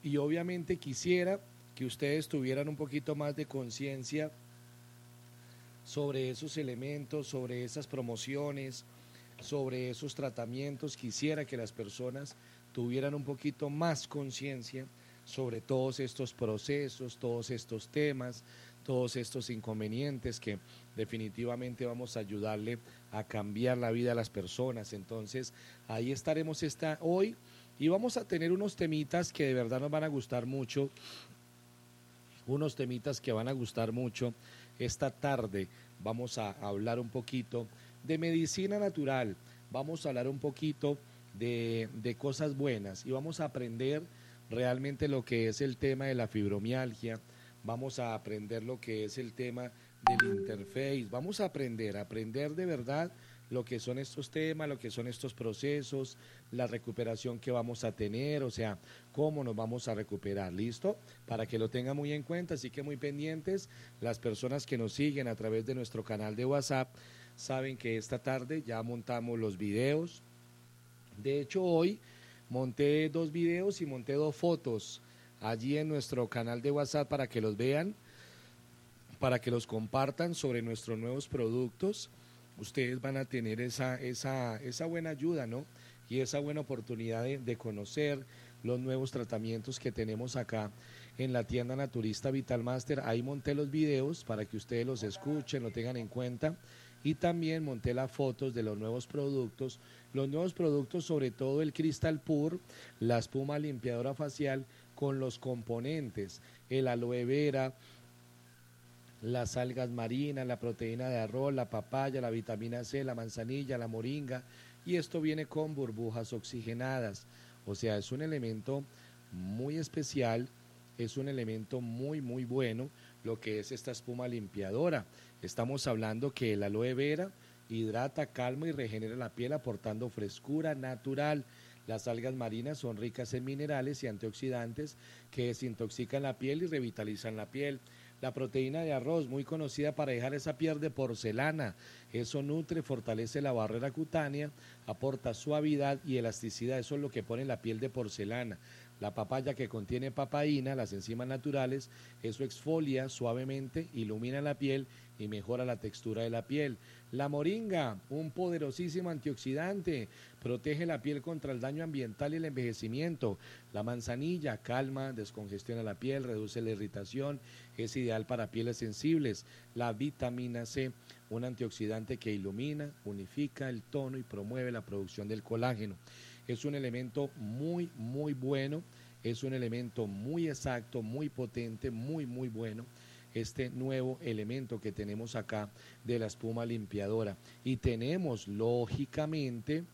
Y obviamente quisiera que ustedes tuvieran un poquito más de conciencia sobre esos elementos, sobre esas promociones, sobre esos tratamientos. Quisiera que las personas tuvieran un poquito más conciencia sobre todos estos procesos, todos estos temas, todos estos inconvenientes que definitivamente vamos a ayudarle a cambiar la vida de las personas. Entonces, ahí estaremos hoy y vamos a tener unos temitas que de verdad nos van a gustar mucho, unos temitas que van a gustar mucho. Esta tarde vamos a hablar un poquito de medicina natural, vamos a hablar un poquito de cosas buenas y vamos a aprender realmente lo que es el tema de la fibromialgia, vamos a aprender lo que es el tema del interface, vamos a aprender de verdad lo que son estos temas, lo que son estos procesos, la recuperación que vamos a tener, o sea, cómo nos vamos a recuperar, ¿listo? Para que lo tengan muy en cuenta, así que muy pendientes, las personas que nos siguen a través de nuestro canal de WhatsApp, saben que esta tarde ya montamos los videos. De hecho, hoy monté 2 videos y monté 2 fotos allí en nuestro canal de WhatsApp para que los vean, para que los compartan sobre nuestros nuevos productos. Ustedes van a tener esa buena ayuda, ¿no? Y esa buena oportunidad de conocer los nuevos tratamientos que tenemos acá en la tienda naturista Vital Master. Ahí monté los videos para que ustedes los escuchen, lo tengan en cuenta. Y también monté las fotos de los nuevos productos sobre todo el Crystal Pur, la espuma limpiadora facial con los componentes, el aloe vera, las algas marinas, la proteína de arroz, la papaya, la vitamina C, la manzanilla, la moringa, y esto viene con burbujas oxigenadas. O sea, es un elemento muy especial, es un elemento muy muy bueno lo que es esta espuma limpiadora. Estamos hablando que el aloe vera hidrata, calma y regenera la piel aportando frescura natural. Las algas marinas son ricas en minerales y antioxidantes que desintoxican la piel y revitalizan la piel. La proteína de arroz, muy conocida para dejar esa piel de porcelana, eso nutre, fortalece la barrera cutánea, aporta suavidad y elasticidad, eso es lo que pone la piel de porcelana. La papaya, que contiene papaína, las enzimas naturales, eso exfolia suavemente, ilumina la piel y mejora la textura de la piel. La moringa, un poderosísimo antioxidante, protege la piel contra el daño ambiental y el envejecimiento. La manzanilla calma, descongestiona la piel, reduce la irritación, es ideal para pieles sensibles. La vitamina C, un antioxidante que ilumina, unifica el tono y promueve la producción del colágeno. Es un elemento muy, muy bueno, es un elemento muy exacto, muy potente, muy, muy bueno. Este nuevo elemento que tenemos acá de la espuma limpiadora. Y tenemos, lógicamente,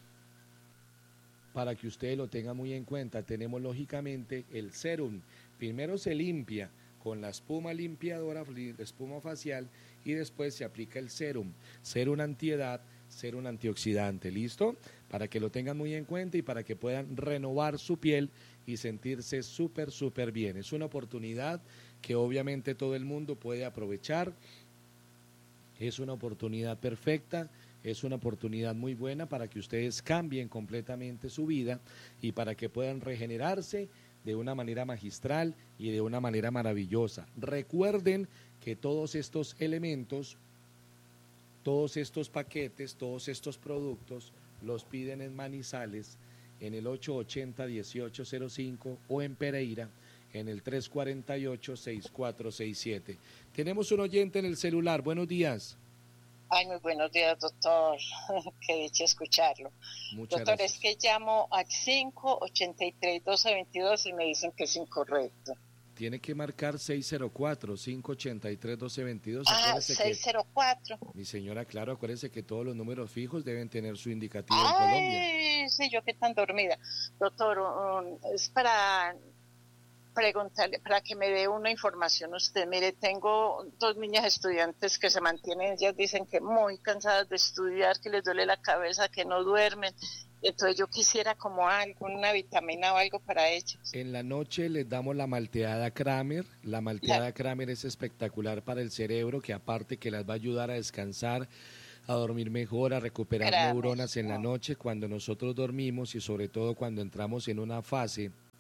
para que ustedes lo tengan muy en cuenta, tenemos lógicamente el serum. Primero se limpia con la espuma limpiadora, la espuma facial, y después se aplica el serum. Serum antiedad, serum antioxidante, ¿listo? Para que lo tengan muy en cuenta y para que puedan renovar su piel y sentirse súper, súper bien. Es una oportunidad que obviamente todo el mundo puede aprovechar. Es una oportunidad perfecta, es una oportunidad muy buena para que ustedes cambien completamente su vida y para que puedan regenerarse de una manera magistral y de una manera maravillosa. Recuerden que todos estos elementos, todos estos paquetes, todos estos productos los piden en Manizales en el 880-1805 o en Pereira en el 348-6467. Tenemos un oyente en el celular. Buenos días. Ay, muy buenos días, doctor. Qué dicha escucharlo. Muchas doctor, gracias. Es que llamo al 583-1222 y me dicen que es incorrecto. Tiene que marcar 604-583-1222. Ah, 604. Mi señora, claro, acuérdese que todos los números fijos deben tener su indicativo en Colombia. Ay, sí, yo que tan dormida. Doctor, es para preguntarle, para que me dé una información usted. Mire, tengo 2 niñas estudiantes que se mantienen, ellas dicen que muy cansadas de estudiar, que les duele la cabeza, que no duermen. Entonces yo quisiera como algo, una vitamina o algo para ellos. En la noche les damos la malteada Kramer. La malteada Kramer es espectacular para el cerebro, que aparte que las va a ayudar a descansar, a dormir mejor, a recuperar neuronas en la noche cuando nosotros dormimos y sobre todo cuando entramos en una fase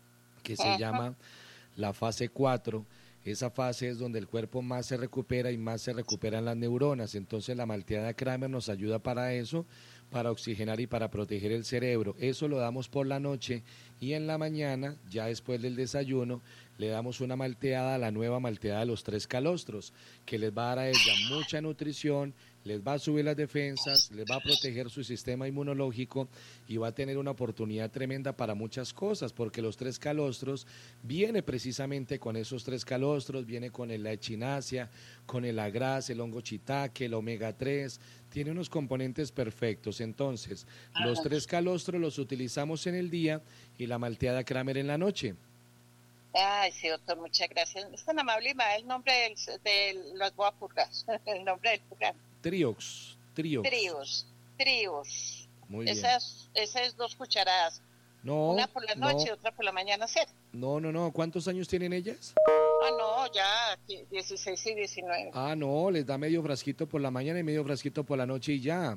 que se llama la fase 4. Esa fase es donde el cuerpo más se recupera y más se recuperan las neuronas. Entonces la malteada Kramer nos ayuda para eso, para oxigenar y para proteger el cerebro. Eso lo damos por la noche y en la mañana, ya después del desayuno, le damos una malteada, la nueva malteada de los 3 calostros, que les va a dar a ella mucha nutrición, les va a subir las defensas, les va a proteger su sistema inmunológico y va a tener una oportunidad tremenda para muchas cosas, porque los 3 calostros viene precisamente con esos 3 calostros, viene con la echinacea, con el agraz, el hongo shiitake, el omega 3, tiene unos componentes perfectos. Entonces, los 3 calostros los utilizamos en el día y la malteada Kramer en la noche. Ay, sí, doctor, muchas gracias. Es tan amable y me da el nombre los voy a purgar, el nombre del programa. Triox. Tríos. Muy bien. Esas 2 cucharadas. No. Una por la noche y otra por la mañana, ¿cierto? No. ¿Cuántos años tienen ellas? No, ya 16 y 19. No, les da medio frasquito por la mañana y medio frasquito por la noche y ya.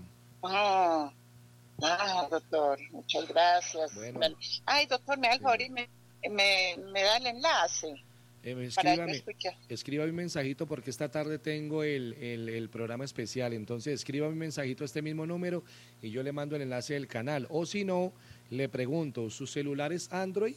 Doctor, muchas gracias. Bueno. Ay, doctor, me da el favor y me da el enlace. Escriba un mensajito porque esta tarde tengo el programa especial, entonces escriba un mensajito a este mismo número y yo le mando el enlace del canal. O si no, le pregunto, ¿su celular es Android?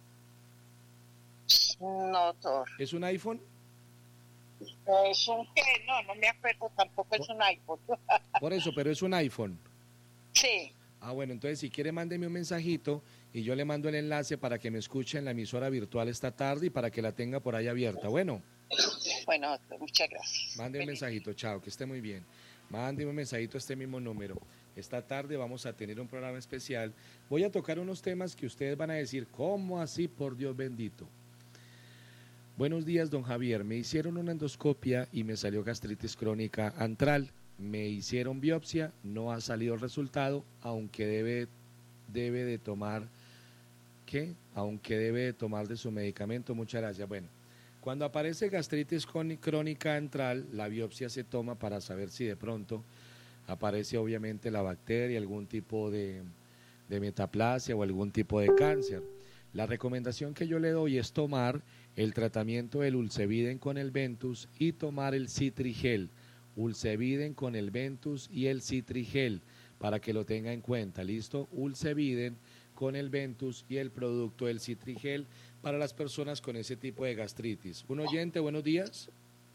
No, doctor. ¿Es un iPhone? ¿Es un qué? No me acuerdo, tampoco es un iPhone. Por eso, pero es un iPhone. Sí. Bueno, entonces si quiere mándeme un mensajito y yo le mando el enlace para que me escuche en la emisora virtual esta tarde y para que la tenga por ahí abierta. Bueno, muchas gracias. Mande un mensajito, chao, que esté muy bien. Mande un mensajito a este mismo número. Esta tarde vamos a tener un programa especial. Voy a tocar unos temas que ustedes van a decir, ¿cómo así, por Dios bendito? Buenos días, don Javier. Me hicieron una endoscopia y me salió gastritis crónica antral. Me hicieron biopsia, no ha salido el resultado, aunque debe de tomar, ¿qué? Aunque debe de tomar de su medicamento. Muchas gracias. Bueno, cuando aparece gastritis crónica antral, la biopsia se toma para saber si de pronto aparece obviamente la bacteria, algún tipo de metaplasia o algún tipo de cáncer. La recomendación que yo le doy es tomar el tratamiento del Ulceviden con el Ventus y tomar el Citrigel. Ulceviden con el Ventus y el Citrigel, para que lo tenga en cuenta, ¿listo? Ulceviden con el Ventus y el producto del Citrigel para las personas con ese tipo de gastritis. Un oyente, buenos días.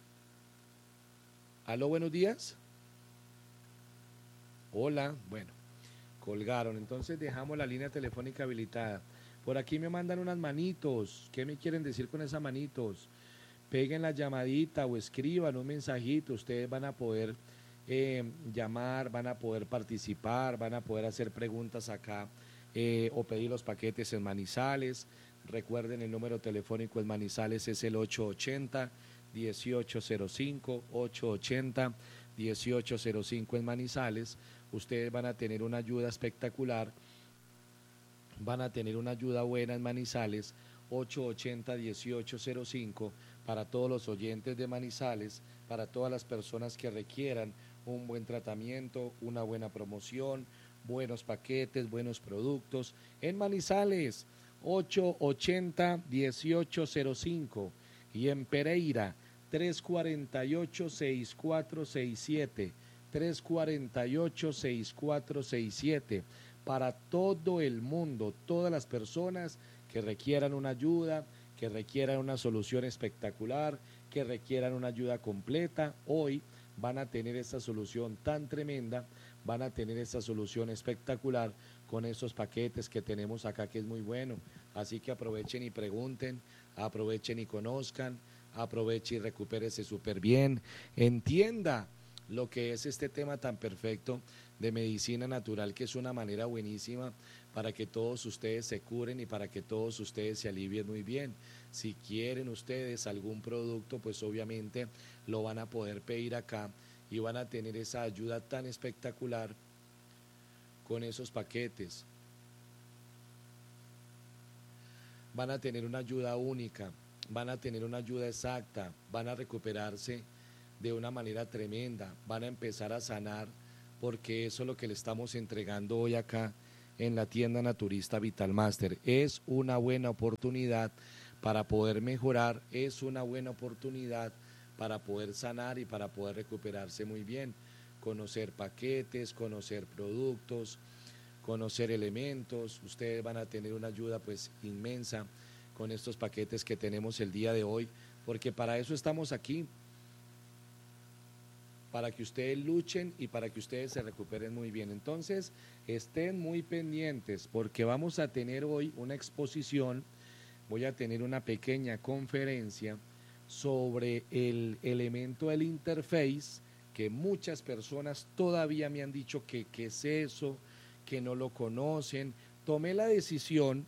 ¿Aló, buenos días? Hola, bueno, colgaron, entonces dejamos la línea telefónica habilitada. Por aquí me mandan unas manitos, ¿qué me quieren decir con esas manitos? Peguen la llamadita o escriban un mensajito, ustedes van a poder llamar, van a poder participar, van a poder hacer preguntas acá o pedir los paquetes en Manizales. Recuerden, el número telefónico en Manizales es el 880-1805, 880-1805 en Manizales. Ustedes van a tener una ayuda espectacular, van a tener una ayuda buena en Manizales, 880-1805, para todos los oyentes de Manizales, para todas las personas que requieran un buen tratamiento, una buena promoción, buenos paquetes, buenos productos. En Manizales, 880-1805 y en Pereira, 348-6467, 348-6467, para todo el mundo, todas las personas que requieran una ayuda, que requieran una solución espectacular, que requieran una ayuda completa, hoy van a tener esta solución tan tremenda, van a tener esta solución espectacular con esos paquetes que tenemos acá, que es muy bueno. Así que aprovechen y pregunten, aprovechen y conozcan, aprovechen y recupérese súper bien, entienda lo que es este tema tan perfecto de medicina natural, que es una manera buenísima para que todos ustedes se curen y para que todos ustedes se alivien muy bien. Si quieren ustedes algún producto, pues obviamente lo van a poder pedir acá y van a tener esa ayuda tan espectacular con esos paquetes. Van a tener una ayuda única, van a tener una ayuda exacta, van a recuperarse de una manera tremenda, van a empezar a sanar, porque eso es lo que le estamos entregando hoy acá en la tienda naturista Vitalmaster. Es una buena oportunidad para poder mejorar, es una buena oportunidad para poder sanar y para poder recuperarse muy bien, conocer paquetes, conocer productos, conocer elementos. Ustedes van a tener una ayuda pues inmensa con estos paquetes que tenemos el día de hoy, porque para eso estamos aquí, para que ustedes luchen y para que ustedes se recuperen muy bien. Entonces, estén muy pendientes porque vamos a tener hoy una exposición, voy a tener una pequeña conferencia sobre el elemento del interface, que muchas personas todavía me han dicho que qué es eso, que no lo conocen. Tomé la decisión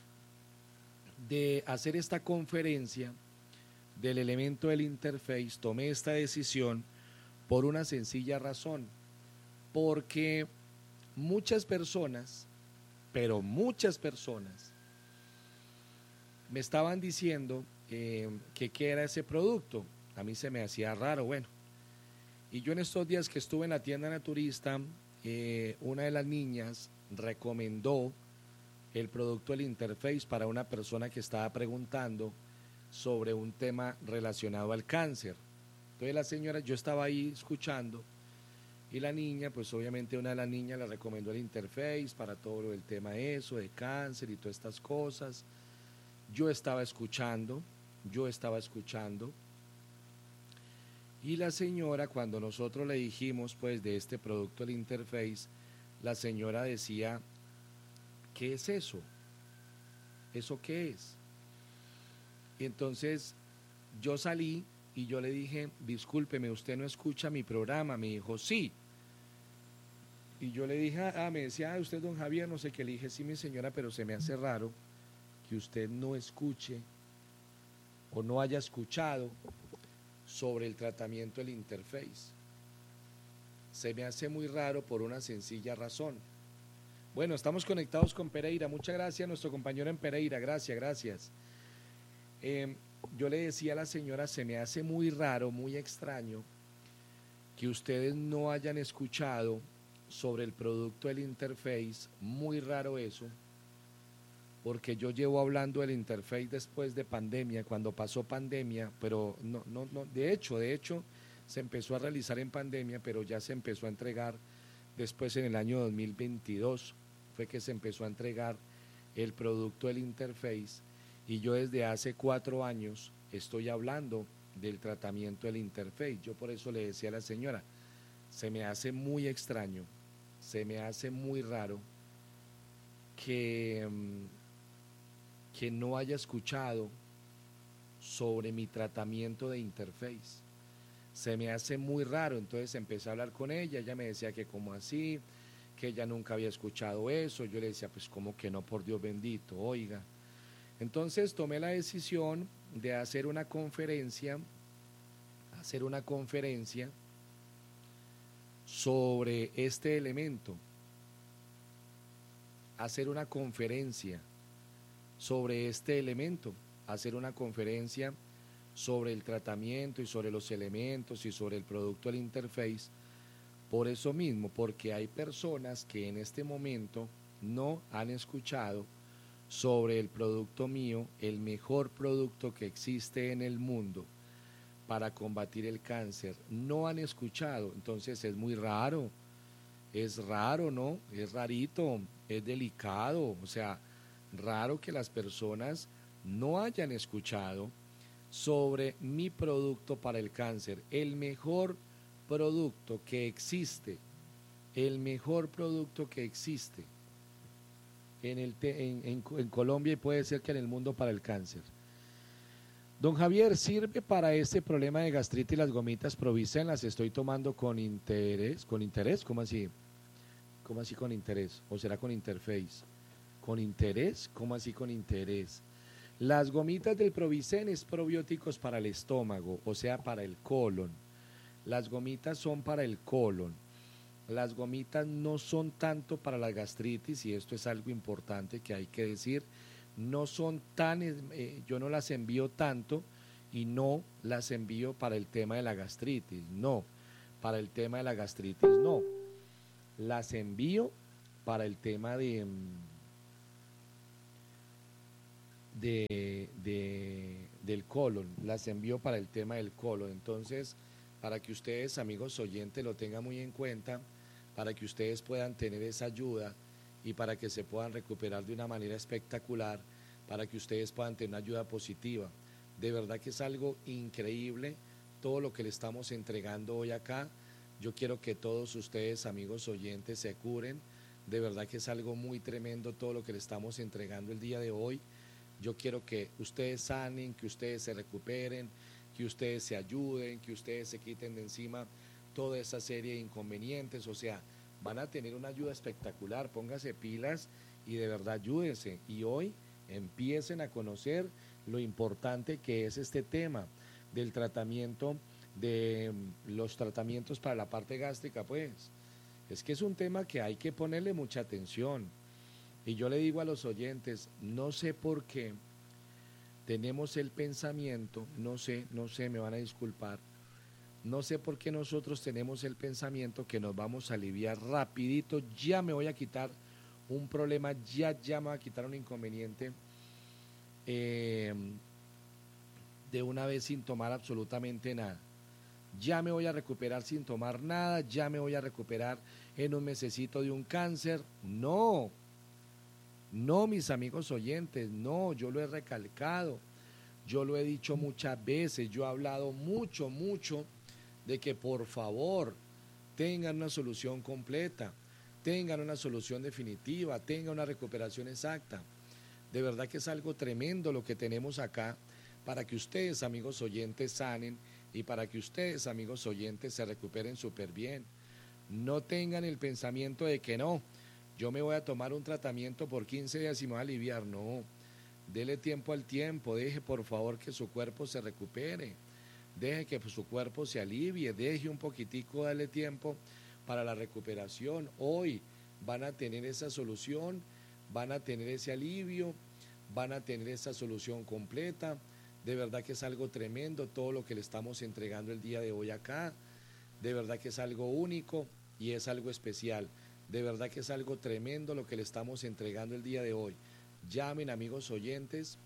de hacer esta conferencia del elemento del interface, tomé esta decisión por una sencilla razón, porque muchas personas, pero muchas personas, me estaban diciendo que qué era ese producto. A mí se me hacía raro, bueno. Y yo en estos días que estuve en la tienda naturista, una de las niñas recomendó el producto del interface para una persona que estaba preguntando sobre un tema relacionado al cáncer. Entonces la señora, yo estaba ahí escuchando y la niña, pues obviamente una de las niñas le recomendó el interface para todo el tema eso, de cáncer y todas estas cosas. Yo estaba escuchando y la señora, cuando nosotros le dijimos pues de este producto el interface, la señora decía, ¿qué es eso? ¿Eso qué es? Y entonces yo salí y yo le dije, discúlpeme, ¿usted no escucha mi programa? Me dijo, sí. Y yo le dije, me decía, usted don Javier, no sé qué. Le dije, sí, mi señora, pero se me hace raro que usted no escuche o no haya escuchado sobre el tratamiento del interface. Se me hace muy raro por una sencilla razón. Bueno, estamos conectados con Pereira. Muchas gracias a nuestro compañero en Pereira. Gracias. Yo le decía a la señora, se me hace muy raro, muy extraño que ustedes no hayan escuchado sobre el producto del interface, muy raro eso, porque yo llevo hablando del interface después de pandemia, cuando pasó pandemia, pero no, de hecho, se empezó a realizar en pandemia, pero ya se empezó a entregar después en el año 2022, fue que se empezó a entregar el producto del interface. Y yo desde hace 4 años estoy hablando del tratamiento del interface. Yo por eso le decía a la señora, se me hace muy extraño, se me hace muy raro que no haya escuchado sobre mi tratamiento de interface. Se me hace muy raro. Entonces empecé a hablar con ella me decía que como así, que ella nunca había escuchado eso. Yo le decía, pues como que no, por Dios bendito, oiga. Entonces tomé la decisión de hacer una conferencia sobre este elemento, hacer una conferencia sobre el tratamiento y sobre los elementos y sobre el producto del interface. Por eso mismo, porque hay personas que en este momento no han escuchado sobre el producto mío, el mejor producto que existe en el mundo para combatir el cáncer. No han escuchado, entonces es muy raro, es raro, ¿no? Es rarito, es delicado, o sea, raro que las personas no hayan escuchado sobre mi producto para el cáncer, el mejor producto que existe, en Colombia y puede ser que en el mundo para el cáncer. Don Javier, ¿sirve para este problema de gastritis las gomitas Provicen? Las estoy tomando con interés. ¿Con interés? ¿Cómo así? ¿Cómo así con interés? ¿O será con interface? ¿Con interés? ¿Cómo así con interés? Las gomitas del Provicen es probióticos para el estómago, o sea, para el colon. Las gomitas son para el colon. Las gomitas no son tanto para la gastritis, y esto es algo importante que hay que decir. No son tan, yo no las envío tanto y no las envío para el tema de la gastritis, no. Para el tema de la gastritis, no. Las envío para el tema del colon, las envío para el tema del colon. Entonces, para que ustedes, amigos oyentes, lo tengan muy en cuenta, para que ustedes puedan tener esa ayuda y para que se puedan recuperar de una manera espectacular, para que ustedes puedan tener una ayuda positiva. De verdad que es algo increíble todo lo que le estamos entregando hoy acá. Yo quiero que todos ustedes, amigos oyentes, se curen. De verdad que es algo muy tremendo todo lo que le estamos entregando el día de hoy. Yo quiero que ustedes sanen, que ustedes se recuperen, que ustedes se ayuden, que ustedes se quiten de encima toda esa serie de inconvenientes. O sea, van a tener una ayuda espectacular. Póngase pilas y de verdad ayúdense. Y hoy empiecen a conocer lo importante que es este tema del tratamiento, de los tratamientos para la parte gástrica. Pues es que es un tema que hay que ponerle mucha atención. Y yo le digo a los oyentes, no sé por qué tenemos el pensamiento, no sé, me van a disculpar, no sé por qué nosotros tenemos el pensamiento que nos vamos a aliviar rapidito, ya me voy a quitar un problema, ya me voy a quitar un inconveniente de una vez sin tomar absolutamente nada. Ya me voy a recuperar sin tomar nada, ya me voy a recuperar en un mesecito de un cáncer. No, mis amigos oyentes, no, yo lo he recalcado, yo lo he dicho muchas veces, yo he hablado mucho de que por favor tengan una solución completa, tengan una solución definitiva, tengan una recuperación exacta. De verdad que es algo tremendo lo que tenemos acá para que ustedes, amigos oyentes, sanen y para que ustedes, amigos oyentes, se recuperen súper bien. No tengan el pensamiento de que no, yo me voy a tomar un tratamiento por 15 días y me voy a aliviar. No, dele tiempo al tiempo, deje por favor que su cuerpo se recupere, deje que su cuerpo se alivie, deje un poquitico, dale tiempo para la recuperación. Hoy van a tener esa solución, van a tener ese alivio, van a tener esa solución completa. De verdad que es algo tremendo todo lo que le estamos entregando el día de hoy acá. De verdad que es algo único y es algo especial. De verdad que es algo tremendo lo que le estamos entregando el día de hoy. Llamen, amigos oyentes,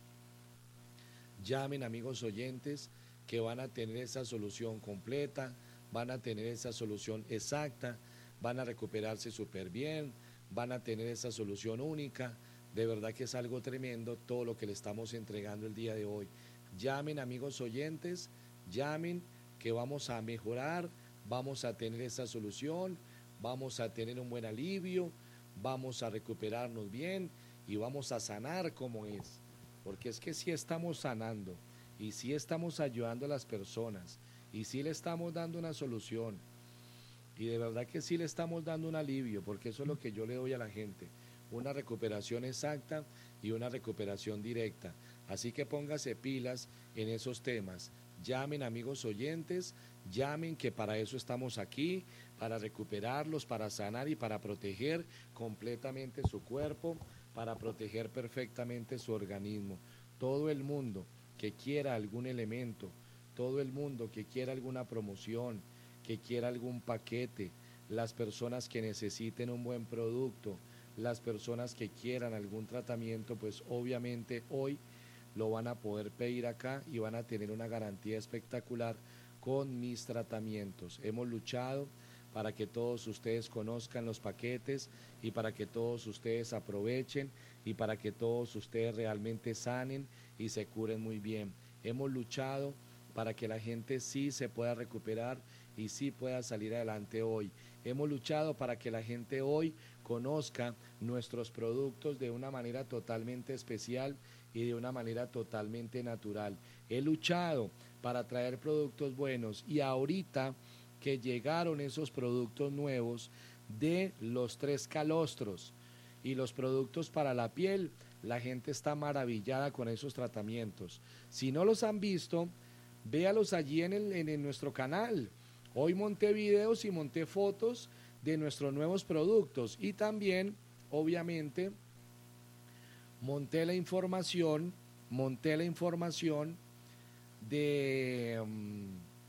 que van a tener esa solución completa, van a tener esa solución exacta, van a recuperarse súper bien, van a tener esa solución única. De verdad que es algo tremendo todo lo que le estamos entregando el día de hoy. Llamen, amigos oyentes, llamen, que vamos a mejorar, vamos a tener esa solución, vamos a tener un buen alivio, vamos a recuperarnos bien y vamos a sanar como es. Porque es que sí estamos sanando y sí estamos ayudando a las personas y sí le estamos dando una solución y de verdad que sí le estamos dando un alivio, porque eso es lo que yo le doy a la gente, una recuperación exacta y una recuperación directa. Así que póngase pilas en esos temas. Llamen, amigos oyentes, llamen, que para eso estamos aquí, para recuperarlos, para sanar y para proteger completamente su cuerpo, para proteger perfectamente su organismo. Todo el mundo que quiera algún elemento, todo el mundo que quiera alguna promoción, que quiera algún paquete, las personas que necesiten un buen producto, las personas que quieran algún tratamiento, pues obviamente hoy lo van a poder pedir acá y van a tener una garantía espectacular con mis tratamientos. Hemos luchado para que todos ustedes conozcan los paquetes y para que todos ustedes aprovechen y para que todos ustedes realmente sanen y se curen muy bien. Hemos luchado para que la gente sí se pueda recuperar y sí pueda salir adelante hoy. Hemos luchado para que la gente hoy conozca nuestros productos de una manera totalmente especial y de una manera totalmente natural. He luchado para traer productos buenos y ahorita que llegaron esos productos nuevos de los 3 calostros y los productos para la piel, la gente está maravillada con esos tratamientos. Si no los han visto, véalos allí en nuestro canal. Hoy monté videos y monté fotos de nuestros nuevos productos y también, obviamente, monté la información de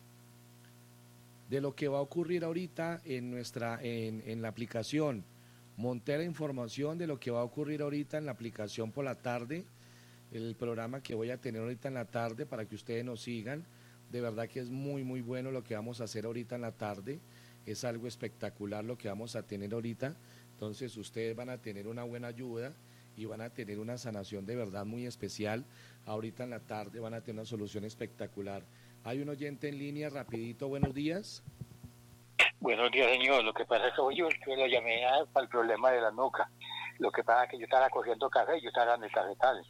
lo que va a ocurrir ahorita en la aplicación. monté la información de lo que va a ocurrir ahorita en la aplicación por la tarde, el programa que voy a tener ahorita en la tarde para que ustedes nos sigan. De verdad que es muy, muy bueno lo que vamos a hacer ahorita en la tarde. Es algo espectacular lo que vamos a tener ahorita. Entonces ustedes van a tener una buena ayuda y van a tener una sanación de verdad muy especial. Ahorita en la tarde van a tener una solución espectacular. Hay un oyente en línea, rapidito, buenos días. Buenos días, señor. Lo que pasa es que yo lo llamé para el problema de la nuca. Lo que pasa es que yo estaba cogiendo café y yo estaba en el cafetal.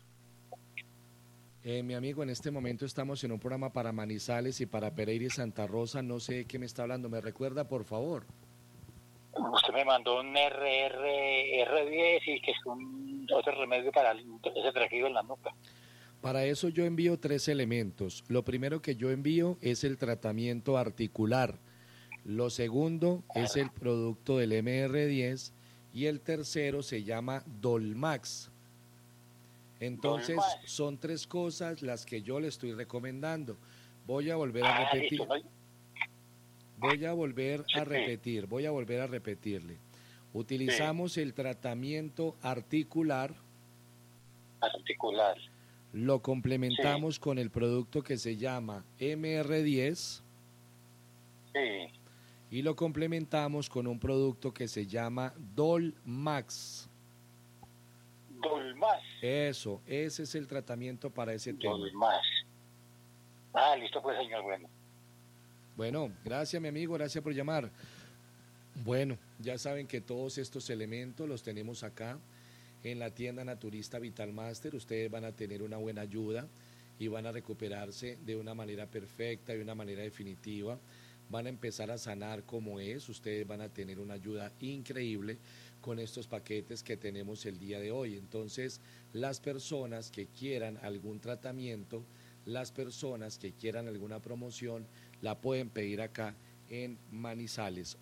Mi amigo, en este momento estamos en un programa para Manizales y para Pereira y Santa Rosa. No sé de qué me está hablando. ¿Me recuerda, por favor? Usted me mandó un R10 y que es otro remedio para ese trajido en la nuca. Para eso yo envío 3 elementos. Lo primero que yo envío es el tratamiento articular. Lo segundo es el producto del MR10 y el tercero se llama Dolmax. Entonces son 3 cosas las que yo le estoy recomendando. Voy a volver a repetir. Listo, ¿no? Voy a volver a repetirle. Utilizamos el tratamiento articular. Lo complementamos con el producto que se llama MR10. Sí. Y lo complementamos con un producto que se llama Dolmax. Dolmax. Eso, ese es el tratamiento para ese tema. Dolmax. Listo pues, señor, bueno. Bueno, gracias mi amigo, gracias por llamar. Bueno, ya saben que todos estos elementos los tenemos acá en la tienda naturista Vitalmaster. Ustedes van a tener una buena ayuda y van a recuperarse de una manera perfecta, de una manera definitiva. Van a empezar a sanar como es. Ustedes van a tener una ayuda increíble con estos paquetes que tenemos el día de hoy. Entonces, las personas que quieran algún tratamiento, las personas que quieran alguna promoción, la pueden pedir acá en Manizales.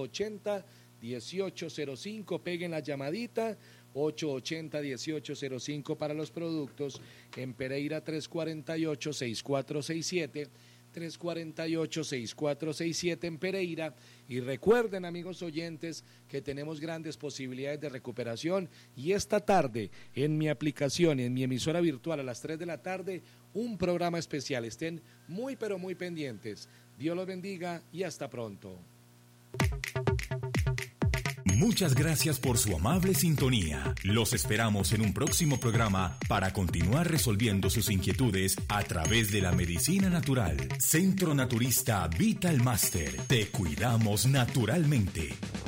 880-1805, peguen la llamadita, 880-1805 para los productos. En Pereira 348-6467, 348-6467 en Pereira. Y recuerden, amigos oyentes, que tenemos grandes posibilidades de recuperación. Y esta tarde, en mi aplicación, en mi emisora virtual, a las 3 de la tarde, un programa especial. Estén muy, pero muy pendientes. Dios los bendiga y hasta pronto. Muchas gracias por su amable sintonía. Los esperamos en un próximo programa para continuar resolviendo sus inquietudes a través de la medicina natural. Centro Naturista Vitalmaster. Te cuidamos naturalmente.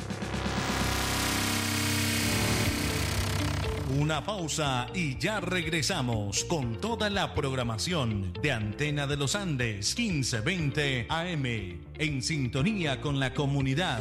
Una pausa y ya regresamos con toda la programación de Antena de los Andes 1520 AM en sintonía con la comunidad.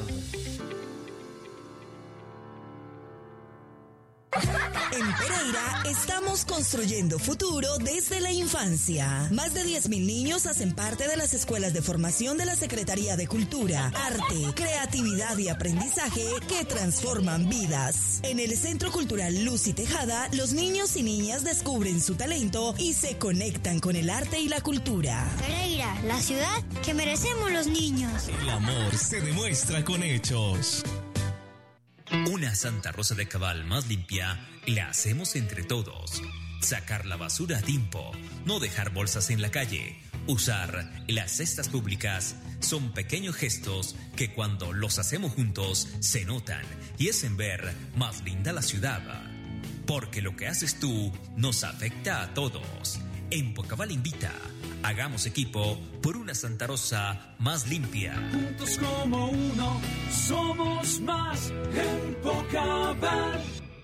En Pereira estamos construyendo futuro desde la infancia. Más de 10.000 niños hacen parte de las escuelas de formación de la Secretaría de Cultura, Arte, Creatividad y Aprendizaje que transforman vidas. En el Centro Cultural Luz y Tejada, los niños y niñas descubren su talento y se conectan con el arte y la cultura. Pereira, la ciudad que merecemos los niños. El amor se demuestra con hechos. Una Santa Rosa de Cabal más limpia la hacemos entre todos. Sacar la basura a tiempo, no dejar bolsas en la calle, usar las cestas públicas son pequeños gestos que cuando los hacemos juntos se notan y hacen ver más linda la ciudad. Porque lo que haces tú nos afecta a todos. Empocabal invita. Hagamos equipo por una Santa Rosa más limpia. Juntos como uno, somos más Empocabal.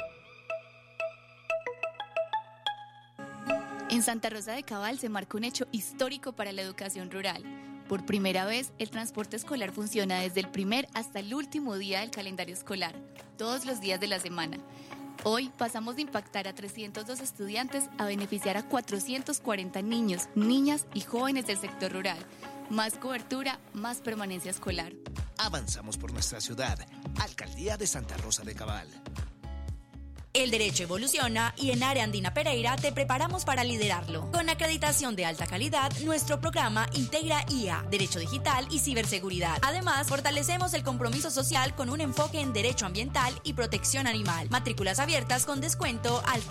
En Santa Rosa de Cabal se marca un hecho histórico para la educación rural. Por primera vez, el transporte escolar funciona desde el primer hasta el último día del calendario escolar, todos los días de la semana. Hoy pasamos de impactar a 302 estudiantes a beneficiar a 440 niños, niñas y jóvenes del sector rural. Más cobertura, más permanencia escolar. Avanzamos por nuestra ciudad. Alcaldía de Santa Rosa de Cabal. El derecho evoluciona y en Área Andina Pereira te preparamos para liderarlo. Con acreditación de alta calidad, nuestro programa integra IA, Derecho Digital y Ciberseguridad. Además, fortalecemos el compromiso social con un enfoque en derecho ambiental y protección animal. Matrículas abiertas con descuento al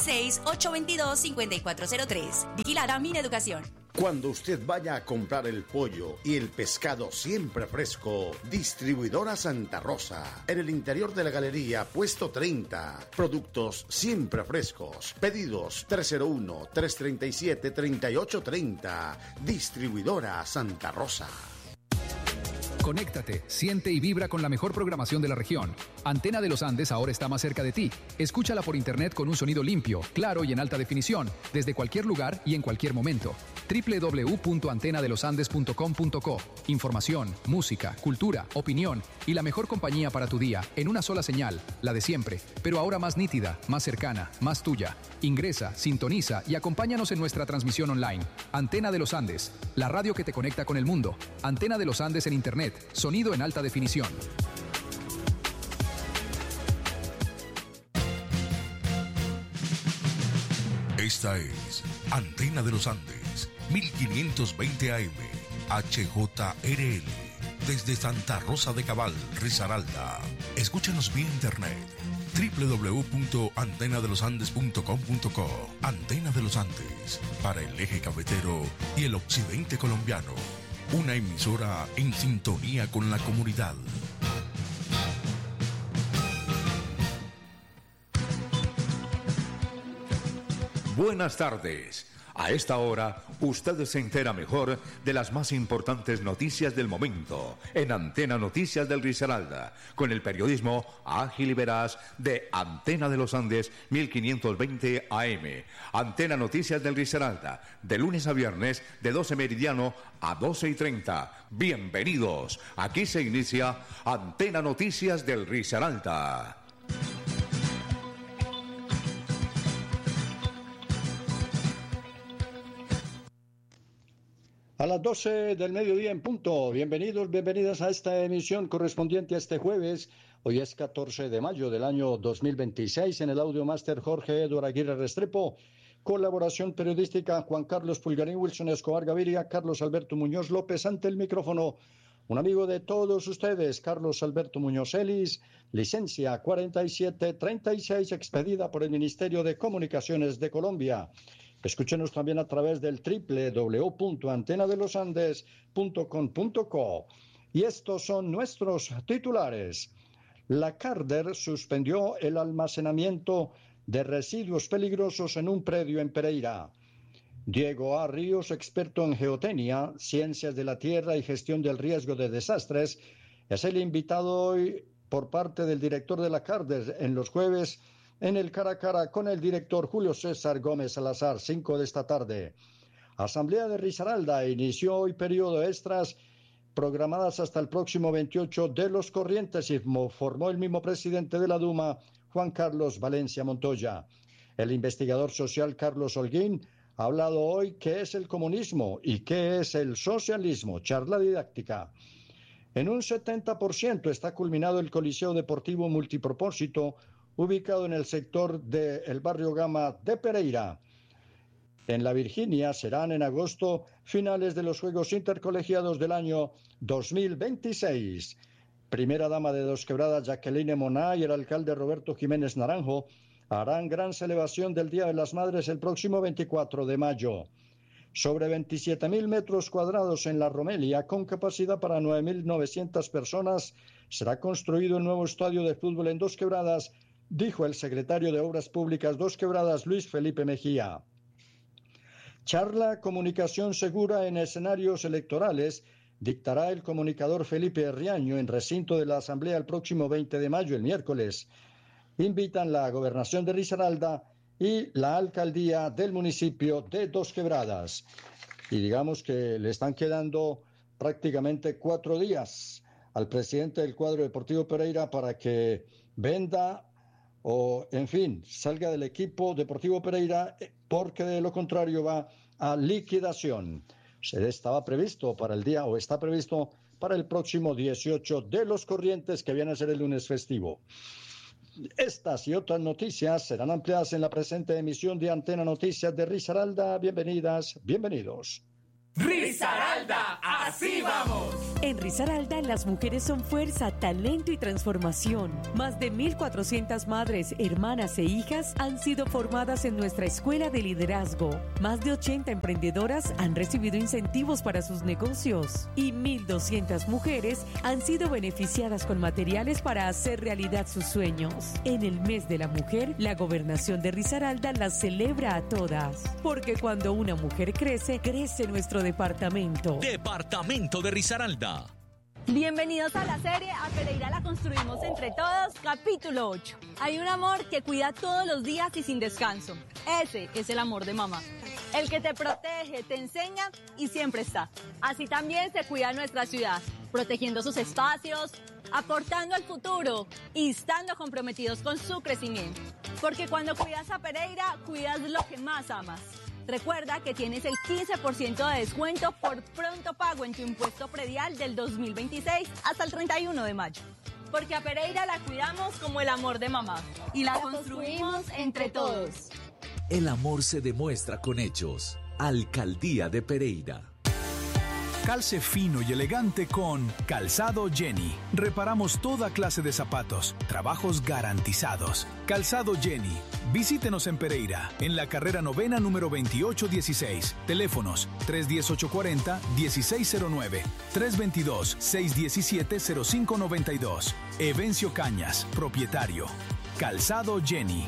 316-822-5403. Vigilada Mineducación. Cuando usted vaya a comprar el pollo y el pescado siempre fresco, Distribuidora Santa Rosa, en el interior de la galería, puesto 30. Productos siempre frescos. Pedidos 301-337-3830. Distribuidora Santa Rosa. Conéctate, siente y vibra con la mejor programación de la región. Antena de los Andes ahora está más cerca de ti. Escúchala por internet con un sonido limpio, claro y en alta definición, desde cualquier lugar y en cualquier momento. www.antenadelosandes.com.co. Información, música, cultura, opinión y la mejor compañía para tu día en una sola señal, la de siempre, pero ahora más nítida, más cercana, más tuya. Ingresa, sintoniza y acompáñanos en nuestra transmisión online. Antena de los Andes, la radio que te conecta con el mundo. Antena de los Andes en internet, sonido en alta definición. Esta es Antena de los Andes, 1520 AM, HJRL, desde Santa Rosa de Cabal, Risaralda. Escúchanos vía internet, www.antenadelosandes.com.co. Antena de los Andes, para el eje cafetero y el occidente colombiano. Una emisora en sintonía con la comunidad. Buenas tardes. A esta hora, usted se entera mejor de las más importantes noticias del momento en Antena Noticias del Risaralda, con el periodismo ágil y veraz de Antena de los Andes 1520 AM. Antena Noticias del Risaralda, de lunes a viernes, de 12 meridiano a 12:30. Bienvenidos. Aquí se inicia Antena Noticias del Risaralda. A las 12 del mediodía en punto. Bienvenidos, bienvenidas a esta emisión correspondiente a este jueves. Hoy es 14 de mayo del año 2026. En el audio máster Jorge Eduardo Aguirre Restrepo. Colaboración periodística Juan Carlos Pulgarín, Wilson Escobar Gaviria, Carlos Alberto Muñoz López. Ante el micrófono, un amigo de todos ustedes, Carlos Alberto Muñoz Ellis, licencia 4736, expedida por el Ministerio de Comunicaciones de Colombia. Escúchenos también a través del www.antenadelosandes.com.co. Y estos son nuestros titulares. La Carder suspendió el almacenamiento de residuos peligrosos en un predio en Pereira. Diego A. Ríos, experto en geotecnia, ciencias de la tierra y gestión del riesgo de desastres, es el invitado hoy por parte del director de la Carder en los jueves en el cara a cara con el director Julio César Gómez Salazar, 5 de esta tarde. Asamblea de Risaralda inició hoy periodo extras programadas hasta el próximo 28 de los Corrientes y formó el mismo presidente de la Duma, Juan Carlos Valencia Montoya. El investigador social Carlos Holguín ha hablado hoy qué es el comunismo y qué es el socialismo, charla didáctica. En un 70% está culminado el Coliseo Deportivo Multipropósito, ubicado en el sector del barrio Gama de Pereira. En la Virginia serán en agosto finales de los Juegos Intercolegiados del año 2026. Primera dama de Dos Quebradas, Jacqueline Moná, y el alcalde Roberto Jiménez Naranjo harán gran celebración del Día de las Madres el próximo 24 de mayo. Sobre 27.000 metros cuadrados en la Romelia, con capacidad para 9.900 personas, será construido el nuevo estadio de fútbol en Dos Quebradas, dijo el secretario de Obras Públicas Dos Quebradas, Luis Felipe Mejía. Charla Comunicación Segura en escenarios electorales dictará el comunicador Felipe Riaño en recinto de la Asamblea el próximo 20 de mayo, el miércoles. Invitan la Gobernación de Risaralda y la Alcaldía del municipio de Dos Quebradas. Y digamos que le están quedando prácticamente 4 días al presidente del cuadro Deportivo Pereira para que venda o, en fin, salga del equipo Deportivo Pereira, porque de lo contrario va a liquidación. Estaba previsto para el día, o está previsto para el próximo 18 de los Corrientes, que viene a ser el lunes festivo. Estas y otras noticias serán ampliadas en la presente emisión de Antena Noticias de Risaralda. Bienvenidas, bienvenidos. Risaralda, así vamos. En Risaralda, las mujeres son fuerza, talento y transformación. Más de 1,400 madres, hermanas e hijas han sido formadas en nuestra escuela de liderazgo. Más de 80 emprendedoras han recibido incentivos para sus negocios. Y 1,200 mujeres han sido beneficiadas con materiales para hacer realidad sus sueños. En el mes de la mujer, la gobernación de Risaralda las celebra a todas. Porque cuando una mujer crece, crece nuestro departamento. Departamento de Risaralda. Bienvenidos a la serie A Pereira la construimos entre todos, capítulo 8. Hay un amor que cuida todos los días y sin descanso. Ese es el amor de mamá. El que te protege, te enseña y siempre está. Así también se cuida nuestra ciudad, protegiendo sus espacios, aportando al futuro y estando comprometidos con su crecimiento. Porque cuando cuidas a Pereira, cuidas lo que más amas. Recuerda que tienes el 15% de descuento por pronto pago en tu impuesto predial del 2026 hasta el 31 de mayo. Porque a Pereira la cuidamos como el amor de mamá. Y la construimos entre todos. El amor se demuestra con hechos. Alcaldía de Pereira. Calce fino y elegante con Calzado Jenny. Reparamos toda clase de zapatos, trabajos garantizados. Calzado Jenny. Visítenos en Pereira, en la carrera 9ª número 2816. Teléfonos 310-840-1609, 322-617-0592. Evencio Cañas, propietario. Calzado Jenny.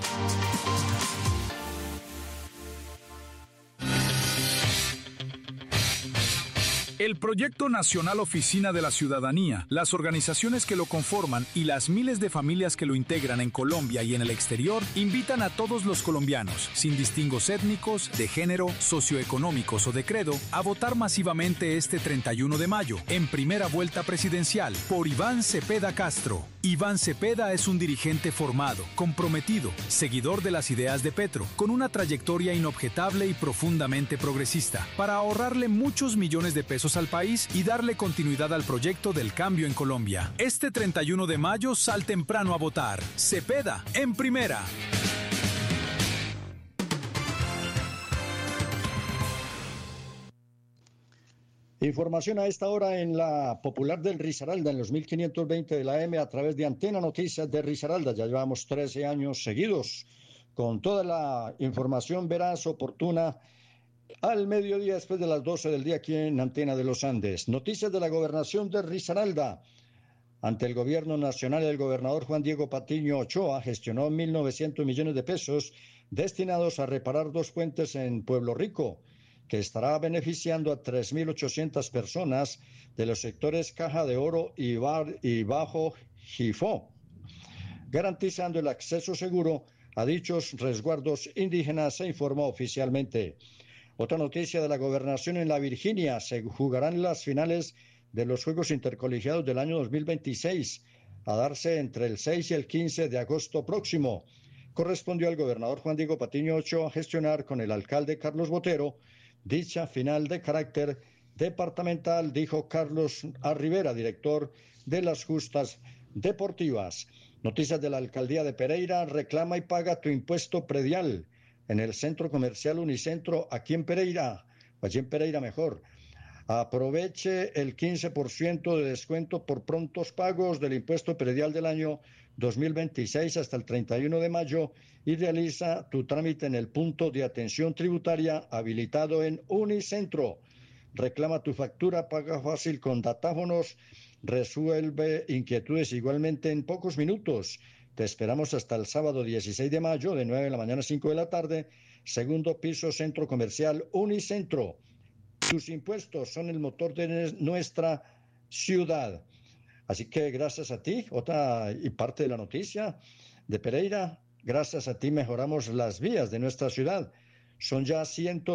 El Proyecto Nacional Oficina de la Ciudadanía, las organizaciones que lo conforman y las miles de familias que lo integran en Colombia y en el exterior invitan a todos los colombianos, sin distingos étnicos, de género, socioeconómicos o de credo, a votar masivamente este 31 de mayo, en primera vuelta presidencial, por Iván Cepeda Castro. Iván Cepeda es un dirigente formado, comprometido, seguidor de las ideas de Petro, con una trayectoria inobjetable y profundamente progresista, para ahorrarle muchos millones de pesos al país y darle continuidad al proyecto del cambio en Colombia. Este 31 de mayo sal temprano a votar. Cepeda, en primera. Información a esta hora en la popular del Risaralda, en los 1520 de la AM, a través de Antena Noticias de Risaralda. Ya llevamos 13 años seguidos con toda la información veraz, oportuna, al mediodía después de las 12 del día aquí en Antena de los Andes. Noticias de la gobernación de Risaralda. Ante el gobierno nacional, el gobernador Juan Diego Patiño Ochoa gestionó 1.900 millones de pesos destinados a reparar 2 puentes en Pueblo Rico, que estará beneficiando a 3.800 personas de los sectores Caja de Oro y Bajo Jifó, garantizando el acceso seguro a dichos resguardos indígenas, se informó oficialmente. Otra noticia de la gobernación: en la Virginia se jugarán las finales de los Juegos Intercolegiados del año 2026, a darse entre el 6 y el 15 de agosto próximo. Correspondió al gobernador Juan Diego Patiño Ochoa gestionar con el alcalde Carlos Botero dicha final de carácter departamental, dijo Carlos A. Rivera, director de las justas deportivas. Noticias de la alcaldía de Pereira: reclama y paga tu impuesto predial en el centro comercial Unicentro, aquí en Pereira, o allí en Pereira mejor. Aproveche el 15% de descuento por prontos pagos del impuesto predial del año 2026 hasta el 31 de mayo y realiza tu trámite en el punto de atención tributaria habilitado en Unicentro. Reclama tu factura, paga fácil con datáfonos, resuelve inquietudes igualmente en pocos minutos. Te esperamos hasta el sábado 16 de mayo, de 9 de la mañana a 5 de la tarde, segundo piso, Centro Comercial Unicentro. Tus impuestos son el motor de nuestra ciudad. Así que gracias a ti, otra y parte de la noticia de Pereira, gracias a ti mejoramos las vías de nuestra ciudad. Son ya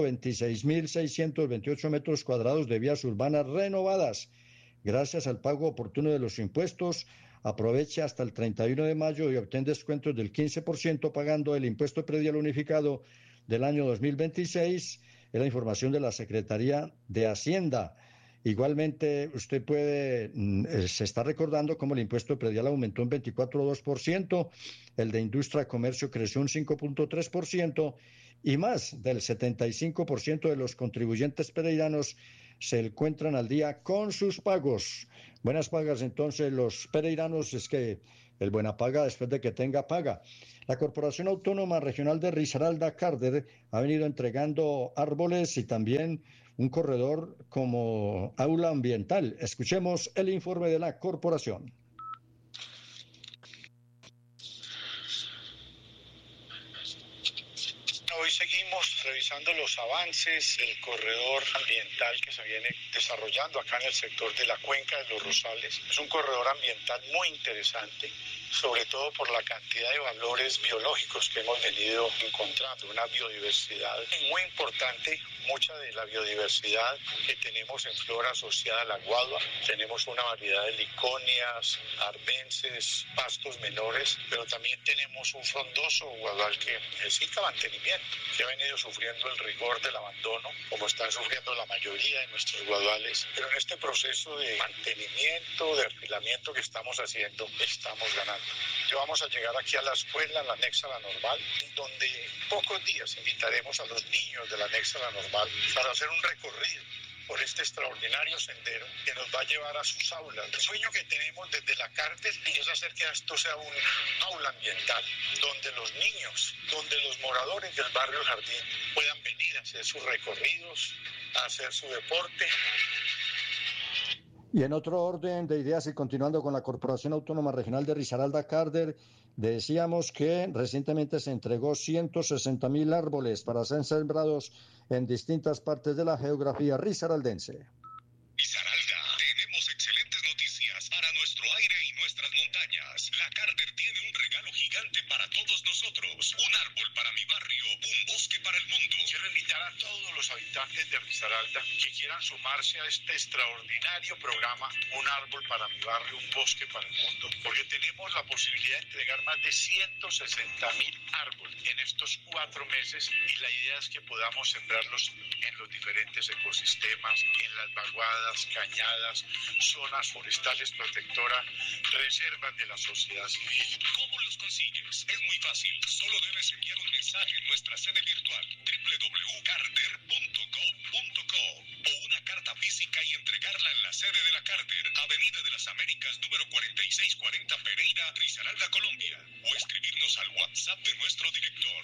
126.628 metros cuadrados de vías urbanas renovadas. Gracias al pago oportuno de los impuestos, aprovecha hasta el 31 de mayo y obtén descuentos del 15% pagando el impuesto predial unificado del año 2026. Es la información de la Secretaría de Hacienda. Igualmente, usted se está recordando cómo el impuesto predial aumentó un 24,2%, el de industria y comercio creció un 5,3% y más del 75% de los contribuyentes pereiranos se encuentran al día con sus pagos. Buenas pagas entonces los pereiranos, es que el buena paga después de que tenga paga. La Corporación Autónoma Regional de Risaralda, Carder, ha venido entregando árboles y también un corredor como aula ambiental. Escuchemos el informe de la corporación. Hoy seguimos revisando los avances del corredor ambiental que se viene desarrollando acá en el sector de la Cuenca de los Rosales. Es un corredor ambiental muy interesante, sobre todo por la cantidad de valores biológicos que hemos venido encontrando, una biodiversidad muy importante. Mucha de la biodiversidad que tenemos en flora asociada a la guadua, tenemos una variedad de liconias, arbences, pastos menores, pero también tenemos un frondoso guadual que necesita mantenimiento, que ha venido sufriendo el rigor del abandono, como están sufriendo la mayoría de nuestros guaduales, pero en este proceso de mantenimiento, de afilamiento que estamos haciendo, estamos ganando. Ya vamos a llegar aquí a la escuela, la anexa a la normal, donde en pocos días invitaremos a los niños de la anexa a la normal para hacer un recorrido por este extraordinario sendero que nos va a llevar a sus aulas. El sueño que tenemos desde la cárcel es hacer que esto sea un aula ambiental, donde los niños, donde los moradores del barrio Jardín puedan venir a hacer sus recorridos, a hacer su deporte. Y en otro orden de ideas y continuando con la Corporación Autónoma Regional de Risaralda, Carder, decíamos que recientemente se entregó 160.000 árboles para ser sembrados en distintas partes de la geografía risaraldense. Risaralda, tenemos excelentes noticias para nuestro aire y nuestras montañas. La Carter tiene un regalo gigante para todos nosotros. Un árbol para mi barrio, un bosque para el mundo. Quiero invitar a todos los habitantes de Risaralda que quieran sumarse a este extraordinario programa, Un árbol para mi barrio, un bosque para el mundo, porque tenemos la posibilidad de entregar más de 160.000 árboles en estos 4 meses y la idea es que podamos sembrarlos en los diferentes ecosistemas, en las vaguadas, cañadas, zonas forestales protectoras, reservas de la sociedad civil. ¿Cómo los consigues? Es muy fácil. Solo debes enviar un mensaje en nuestra sede virtual www.carter.gov.co o una carta física y entregarla en la sede de la Carter, Avenida de las Américas, número 4640 Pereira, Risaralda, Colombia. O escribirnos al WhatsApp de nuestro director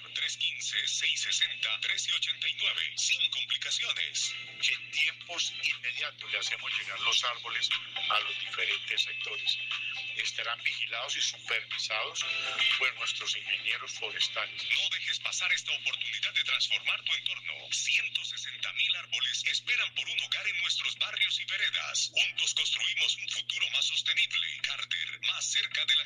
315-660-1389, sin complicaciones. Que en tiempos inmediatos le hacemos llegar los árboles a los diferentes sectores. Estarán vigilados y supervisados por nuestros ingenieros forestales. No dejes pasar esta oportunidad de transformar tu entorno. 160.000 árboles esperan por un hogar en nuestros barrios y veredas. Juntos construimos un futuro más sostenible. Carter, más cerca de la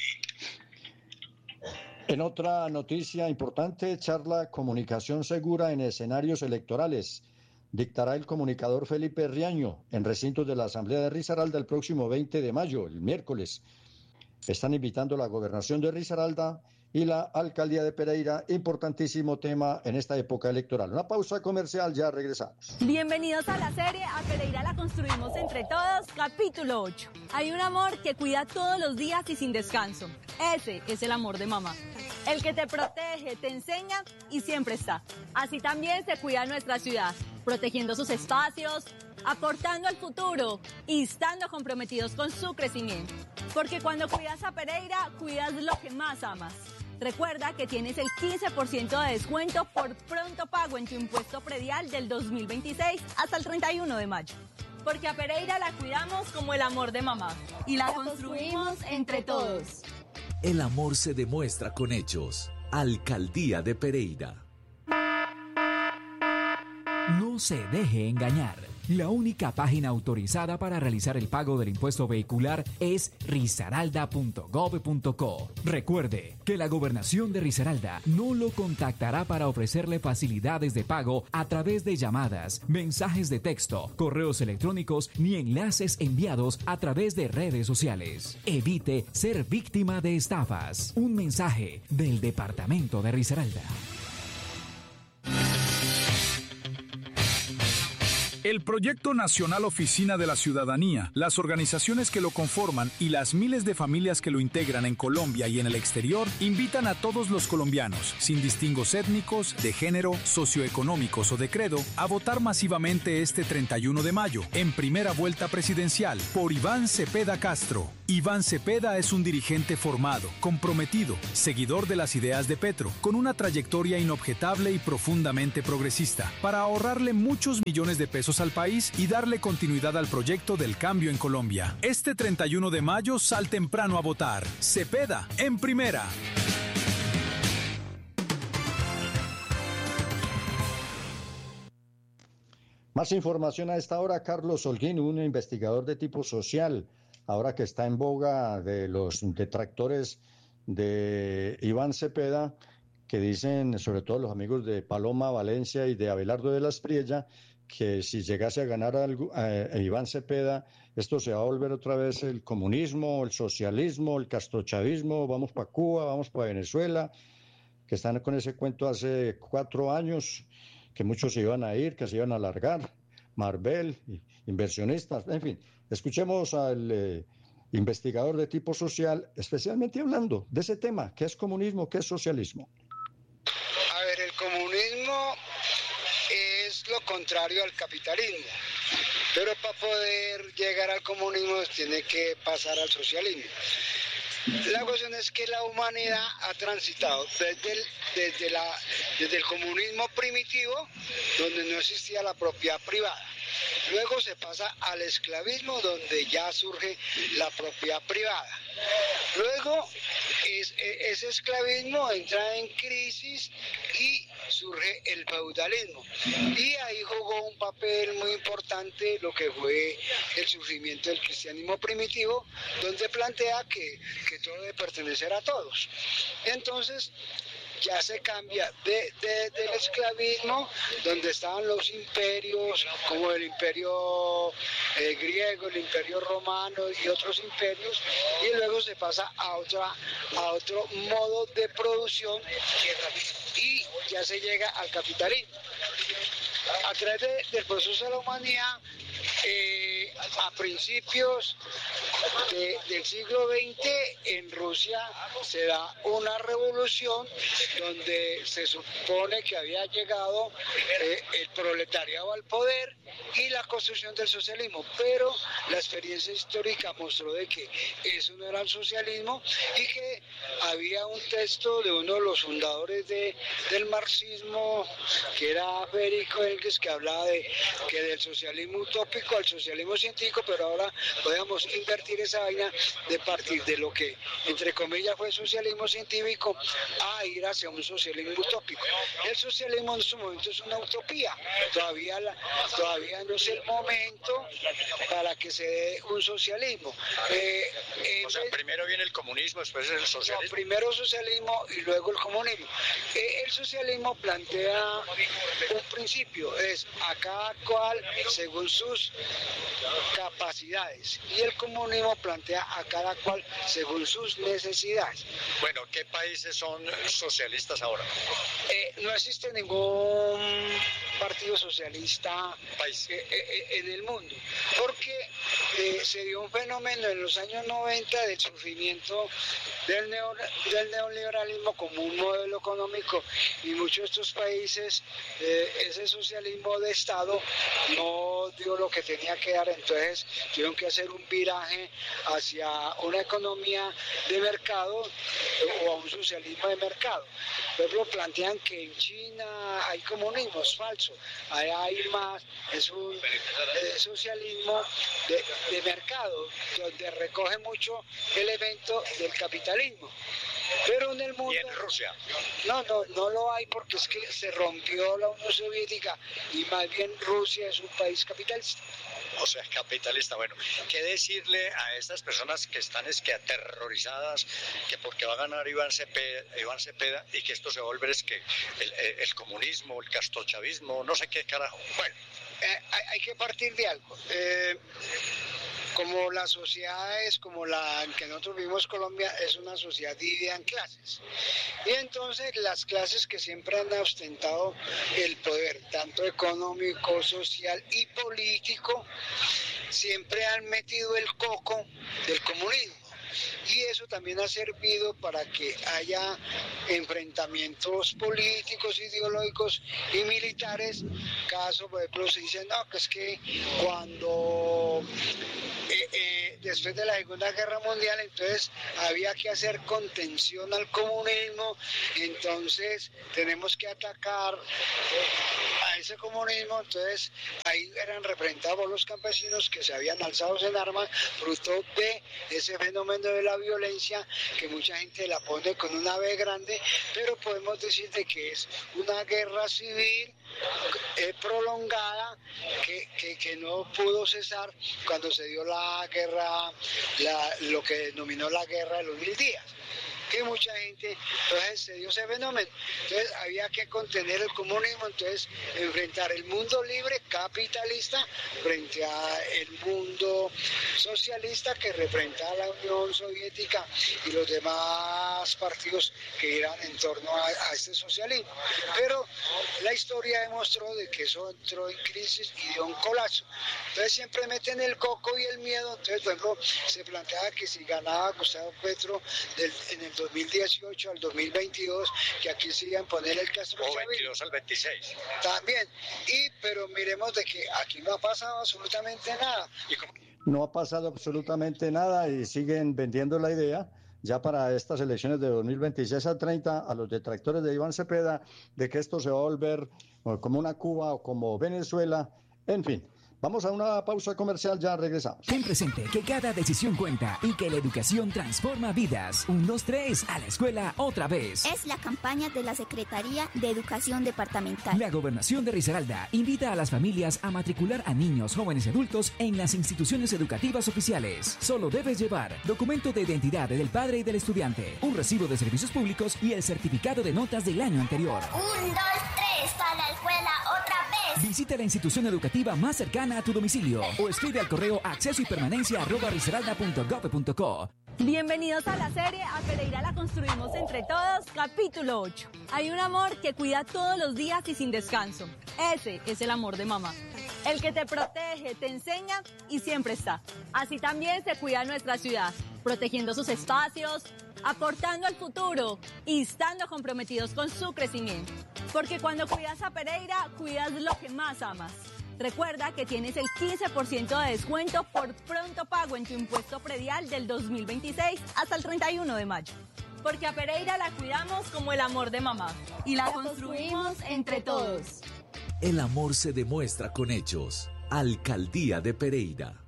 gente. En otra noticia importante, charla Comunicación Segura en escenarios electorales. Dictará el comunicador Felipe Riaño en recintos de la Asamblea de Risaralda el próximo 20 de mayo, el miércoles. Están invitando la Gobernación de Risaralda y la Alcaldía de Pereira, importantísimo tema en esta época electoral. Una pausa comercial, ya regresamos. Bienvenidos a la serie A Pereira la construimos entre todos, capítulo 8. Hay un amor que cuida todos los días y sin descanso. Ese es el amor de mamá. El que te protege, te enseña y siempre está. Así también se cuida nuestra ciudad, protegiendo sus espacios, aportando al futuro y estando comprometidos con su crecimiento. Porque cuando cuidas a Pereira, cuidas lo que más amas. Recuerda que tienes el 15% de descuento por pronto pago en tu impuesto predial del 2026 hasta el 31 de mayo. Porque a Pereira la cuidamos como el amor de mamá y la construimos entre todos. El amor se demuestra con hechos. Alcaldía de Pereira. No se deje engañar. La única página autorizada para realizar el pago del impuesto vehicular es risaralda.gov.co. Recuerde que la Gobernación de Risaralda no lo contactará para ofrecerle facilidades de pago a través de llamadas, mensajes de texto, correos electrónicos ni enlaces enviados a través de redes sociales. Evite ser víctima de estafas. Un mensaje del Departamento de Risaralda. El Proyecto Nacional Oficina de la Ciudadanía, las organizaciones que lo conforman y las miles de familias que lo integran en Colombia y en el exterior invitan a todos los colombianos, sin distingos étnicos, de género, socioeconómicos o de credo, a votar masivamente este 31 de mayo, en primera vuelta presidencial, por Iván Cepeda Castro. Iván Cepeda es un dirigente formado, comprometido, seguidor de las ideas de Petro, con una trayectoria inobjetable y profundamente progresista, para ahorrarle muchos millones de pesos al país y darle continuidad al proyecto del cambio en Colombia. Este 31 de mayo sal temprano a votar. Cepeda, en primera. Más información a esta hora. Carlos Holguín, un investigador de tipo social, ahora que está en boga de los detractores de Iván Cepeda, que dicen, sobre todo los amigos de Paloma Valencia y de Abelardo de la Espriella, que si llegase a ganar a Iván Cepeda, esto se va a volver otra vez el comunismo, el socialismo, el castrochavismo, vamos para Cuba, vamos para Venezuela, que están con ese cuento hace 4 años, que muchos se iban a ir, que se iban a alargar, Marvel, inversionistas, en fin. Escuchemos al investigador de tipo social, especialmente hablando de ese tema, ¿qué es comunismo, qué es socialismo? A ver, el comunismo es lo contrario al capitalismo, pero para poder llegar al comunismo tiene que pasar al socialismo. La cuestión es que la humanidad ha transitado desde el comunismo primitivo, donde no existía la propiedad privada. Luego se pasa al esclavismo, donde ya surge la propiedad privada. Luego ese esclavismo entra en crisis y surge el feudalismo. Y ahí jugó un papel muy importante lo que fue el surgimiento del cristianismo primitivo, donde plantea que todo debe pertenecer a todos. Entonces, ya se cambia del esclavismo, donde estaban los imperios, como el imperio griego, el imperio romano y otros imperios, y luego se pasa a otro modo de producción y ya se llega al capitalismo. A través del proceso de la humanidad, a principios del siglo XX en Rusia se da una revolución donde se supone que había llegado el proletariado al poder y la construcción del socialismo, pero la experiencia histórica mostró de que eso no era el socialismo y que había un texto de uno de los fundadores del marxismo, que era Federico Engels, que hablaba de que del socialismo utópico al socialismo científico, pero ahora podemos invertir esa vaina de partir de lo que entre comillas fue socialismo científico a ir hacia un socialismo utópico. El socialismo en este momento es una utopía, todavía no es el momento para que se dé un socialismo. O sea, primero viene el comunismo, después el socialismo. No, primero socialismo y luego el comunismo. El socialismo plantea un principio, es a cada cual según sus capacidades, y el comunismo plantea a cada cual según sus necesidades. Bueno, ¿qué países son socialistas ahora? No existe ningún partido socialista en el mundo, porque se dio un fenómeno en los años 90 del surgimiento del neoliberalismo como un modelo económico, y muchos de estos países ese socialismo de Estado no dio lo que tenía que dar, entonces tuvieron que hacer un viraje hacia una economía de mercado o a un socialismo de mercado. Por ejemplo, plantean que en China hay comunismo, es falso, hay más, es un socialismo de mercado, donde recoge mucho elemento del capitalismo. Pero en el mundo... ¿Y en Rusia? No lo hay, porque es que se rompió la Unión Soviética y más bien Rusia es un país capitalista. O sea, capitalista. Bueno, ¿qué decirle a estas personas que están aterrorizadas que porque va a ganar Iván Cepeda y que esto se va a volver el comunismo, el castrochavismo, no sé qué carajo? Bueno, hay que partir de algo. como las sociedades, como la en que nosotros vivimos Colombia, es una sociedad dividida en clases. Y entonces las clases que siempre han ostentado el poder, tanto económico, social y político, siempre han metido el coco del comunismo. Y eso también ha servido para que haya enfrentamientos políticos, ideológicos y militares. Caso, por ejemplo, se dice, no, que es que cuando después de la Segunda Guerra Mundial, entonces había que hacer contención al comunismo, entonces tenemos que atacar a ese comunismo, entonces ahí eran representados los campesinos que se habían alzado en armas, fruto de ese fenómeno de la violencia, que mucha gente la pone con una B grande, pero podemos decir de que es una guerra civil prolongada que no pudo cesar cuando se dio la guerra, lo que denominó la guerra de los 1000 días. Que mucha gente, entonces se dio ese fenómeno, entonces había que contener el comunismo, entonces enfrentar el mundo libre capitalista frente a el mundo socialista que representaba la Unión Soviética y los demás partidos que eran en torno a este socialismo. Pero la historia demostró de que eso entró en crisis y dio un colapso. Entonces siempre meten el coco y el miedo, entonces por ejemplo se planteaba que si ganaba Gustavo Petro en el 2018 al 2022, que aquí se iban a poner el Castro o 22 al 26. También, pero miremos de que aquí no ha pasado absolutamente nada. No ha pasado absolutamente nada y siguen vendiendo la idea ya para estas elecciones de 2026 al 30 a los detractores de Iván Cepeda de que esto se va a volver como una Cuba o como Venezuela, en fin. Vamos a una pausa comercial, ya regresamos. Ten presente que cada decisión cuenta y que la educación transforma vidas. 1, 2, 3, a la escuela otra vez. Es la campaña de la Secretaría de Educación Departamental. La Gobernación de Risaralda invita a las familias a matricular a niños, jóvenes y adultos en las instituciones educativas oficiales. Solo debes llevar documento de identidad del padre y del estudiante, un recibo de servicios públicos y el certificado de notas del año anterior. 1, 2, 3, a la escuela otra vez. Visita la institución educativa más cercana a tu domicilio o escribe al correo accesoypermanencia@risaralda.gov.co. Bienvenidos a la serie A Pereira la construimos entre todos, capítulo 8. Hay un amor que cuida todos los días y sin descanso. Ese es el amor de mamá. El que te protege, te enseña y siempre está. Así también se cuida nuestra ciudad, protegiendo sus espacios, aportando al futuro y estando comprometidos con su crecimiento. Porque cuando cuidas a Pereira, cuidas lo que más amas. Recuerda que tienes el 15% de descuento por pronto pago en tu impuesto predial del 2026 hasta el 31 de mayo. Porque a Pereira la cuidamos como el amor de mamá y la construimos entre todos. El amor se demuestra con hechos. Alcaldía de Pereira.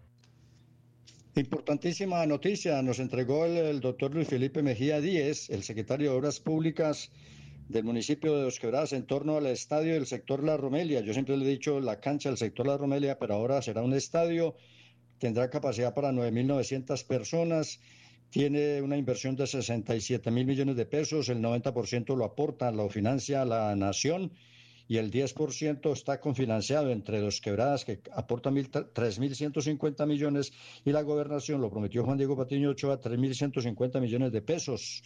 Importantísima noticia nos entregó el doctor Luis Felipe Mejía Díez, el secretario de Obras Públicas del municipio de Dos Quebradas, en torno al estadio del sector La Romelia. Yo siempre le he dicho la cancha del sector La Romelia, pero ahora será un estadio, tendrá capacidad para 9.900 personas, tiene una inversión de 67.000 millones de pesos, el 90% lo aporta, lo financia la nación y el 10% está confinanciado entre Dos Quebradas, que aporta 3.150 millones, y la gobernación, lo prometió Juan Diego Patiño Ochoa, 3.150 millones de pesos.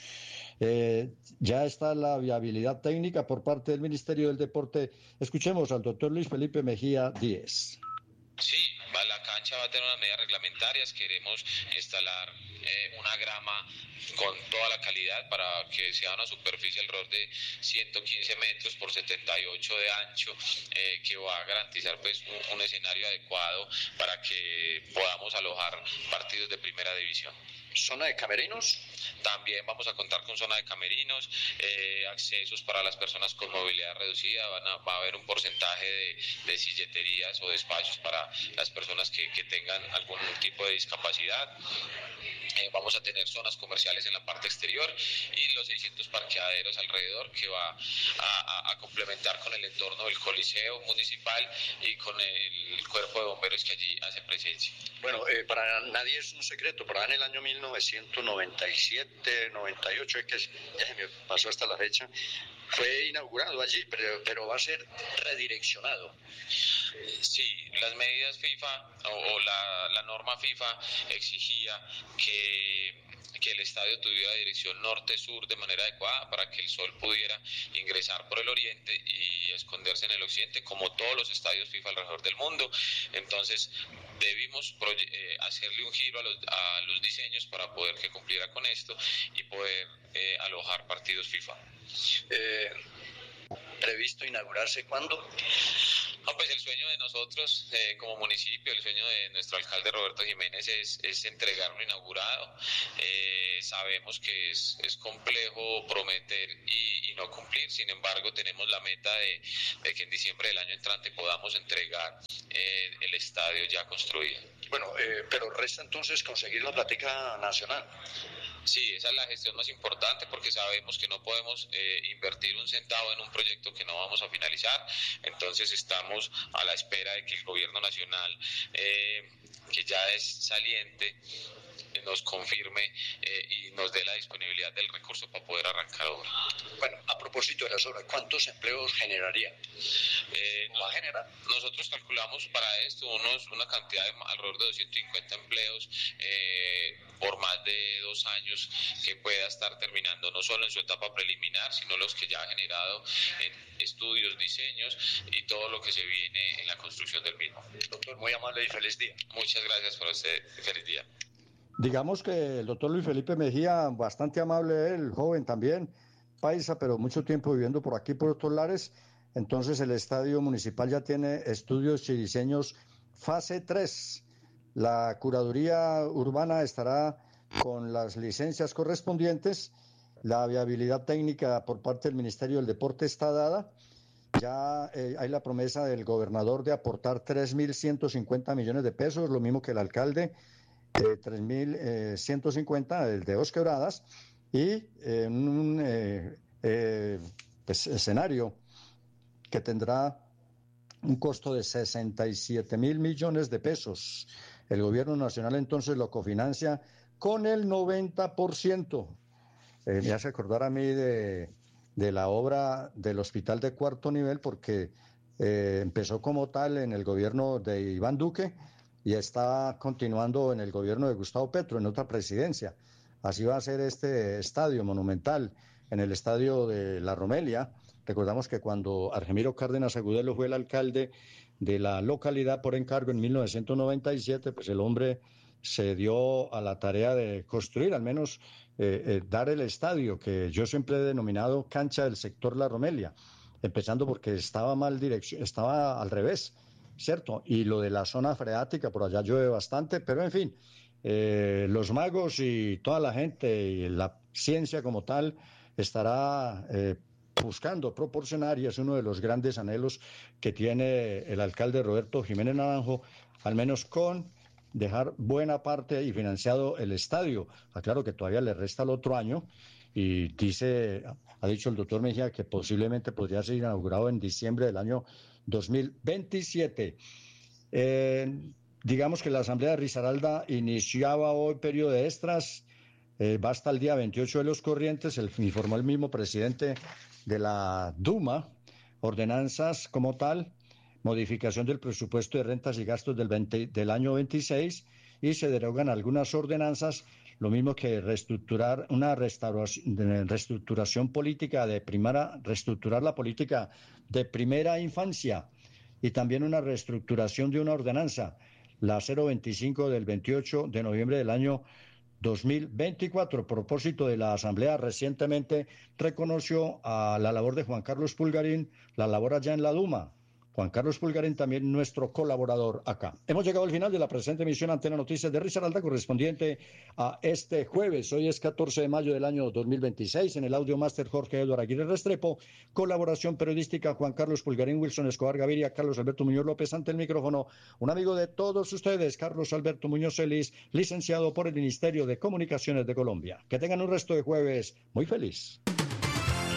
Ya está la viabilidad técnica por parte del Ministerio del Deporte. Escuchemos al doctor Luis Felipe Mejía Díez. Sí, la cancha va a tener unas medidas reglamentarias, queremos instalar una grama con toda la calidad para que sea una superficie alrededor de 115 metros por 78 de ancho, que va a garantizar pues un escenario adecuado para que podamos alojar partidos de primera división. ¿Zona de camerinos? También vamos a contar con zona de camerinos, accesos para las personas con movilidad reducida, va a haber un porcentaje de silleterías o de espacios para las personas que tengan algún tipo de discapacidad. Vamos a tener zonas comerciales en la parte exterior y los 600 parqueaderos alrededor, que va a complementar con el entorno del Coliseo Municipal y con el cuerpo de bomberos que allí hace presencia. Bueno, para nadie es un secreto, pero en el año 1997, 98, es que ya se me pasó hasta la fecha, fue inaugurado allí, pero va a ser redireccionado. Sí, las medidas FIFA o la norma FIFA exigía que el estadio tuviera dirección norte-sur de manera adecuada para que el sol pudiera ingresar por el oriente y esconderse en el occidente, como todos los estadios FIFA alrededor del mundo. Entonces debimos hacerle un giro a los diseños para poder que cumpliera con esto y poder alojar partidos FIFA. ¿Previsto inaugurarse cuándo? No, pues el sueño de nosotros como municipio, el sueño de nuestro alcalde Roberto Jiménez es entregarlo inaugurado. Sabemos que es complejo prometer y no cumplir, sin embargo tenemos la meta de que en diciembre del año entrante podamos entregar el estadio ya construido. Bueno, pero resta entonces conseguir la plática nacional. Sí, esa es la gestión más importante porque sabemos que no podemos invertir un centavo en un proyecto que no vamos a finalizar. Entonces estamos a la espera de que el gobierno nacional, que ya es saliente, nos confirme y nos dé la disponibilidad del recurso para poder arrancar obra. Bueno, a propósito de las obras, ¿cuántos empleos generaría? ¿Va a generar? Nosotros calculamos para esto una cantidad de alrededor de 250 empleos por más de 2 años que pueda estar terminando no solo en su etapa preliminar, sino los que ya ha generado en estudios, diseños y todo lo que se viene en la construcción del mismo. Doctor, muy amable y feliz día. Muchas gracias por este feliz día. Digamos que el doctor Luis Felipe Mejía, bastante amable él, joven también, paisa, pero mucho tiempo viviendo por aquí, por estos lares. Entonces el estadio municipal ya tiene estudios y diseños fase 3. La curaduría urbana estará con las licencias correspondientes. La viabilidad técnica por parte del Ministerio del Deporte está dada. Ya hay la promesa del gobernador de aportar 3.150 millones de pesos, lo mismo que el alcalde. 3.150, el de Dos Quebradas, y un escenario que tendrá un costo de 67.000 millones de pesos. El gobierno nacional entonces lo cofinancia con el 90%. Me hace acordar a mí de la obra del hospital de cuarto nivel, porque empezó como tal en el gobierno de Iván Duque, y está continuando en el gobierno de Gustavo Petro, en otra presidencia. Así va a ser este estadio monumental, en el estadio de La Romelia. Recordamos que cuando Argemiro Cárdenas Agudelo fue el alcalde de la localidad por encargo en 1997, pues el hombre se dio a la tarea de construir, al menos dar el estadio, que yo siempre he denominado cancha del sector La Romelia, empezando porque estaba estaba al revés, ¿cierto? Y lo de la zona freática, por allá llueve bastante, pero en fin, los magos y toda la gente y la ciencia como tal estará buscando proporcionar, y es uno de los grandes anhelos que tiene el alcalde Roberto Jiménez Naranjo, al menos con dejar buena parte y financiado el estadio. Aclaro que todavía le resta el otro año, y ha dicho el doctor Mejía que posiblemente podría ser inaugurado en diciembre del año 2027. Digamos que la Asamblea de Risaralda iniciaba hoy periodo de extras, va hasta el día 28 de los corrientes, informó el mismo presidente de la Duma, ordenanzas como tal, modificación del presupuesto de rentas y gastos del año 26, y se derogan algunas ordenanzas, lo mismo que reestructurar una reestructuración política reestructurar la política de primera infancia, y también una reestructuración de una ordenanza, la 025 del 28 de noviembre del año 2024. A propósito de la Asamblea, recientemente reconoció a la labor de Juan Carlos Pulgarín, la labor allá en la Duma. Juan Carlos Pulgarín, también nuestro colaborador acá. Hemos llegado al final de la presente emisión Antena Noticias de Risaralda, correspondiente a este jueves. Hoy es 14 de mayo del año 2026. En el audio máster Jorge Eduardo Aguirre Restrepo, colaboración periodística Juan Carlos Pulgarín, Wilson Escobar Gaviria, Carlos Alberto Muñoz López. Ante el micrófono, un amigo de todos ustedes, Carlos Alberto Muñoz Celis, licenciado por el Ministerio de Comunicaciones de Colombia. Que tengan un resto de jueves muy feliz.